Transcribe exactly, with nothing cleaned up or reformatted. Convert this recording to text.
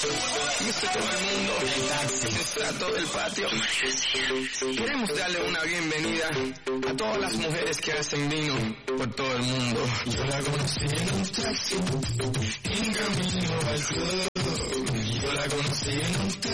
Viste todo el mundo, el taxi, está todo el patio. Queremos darle una bienvenida a todas las mujeres que hacen vino por todo el mundo. Yo la conocí en un taxi, en camino al club. Yo la conocí en un taxi.